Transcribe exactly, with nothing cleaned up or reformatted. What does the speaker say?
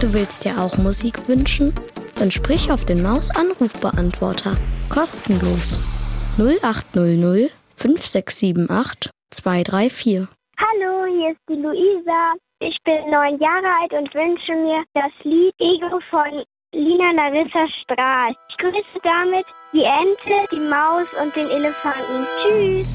Du willst dir auch Musik wünschen? Dann sprich auf den Maus-Anrufbeantworter. Kostenlos. null acht null null fünf sechs sieben acht zwei drei vier. Hallo, hier ist die Luisa. Ich bin neun Jahre alt und wünsche mir das Lied Ego von Lina Larissa Strahl. Ich grüße damit die Ente, die Maus und den Elefanten. Tschüss.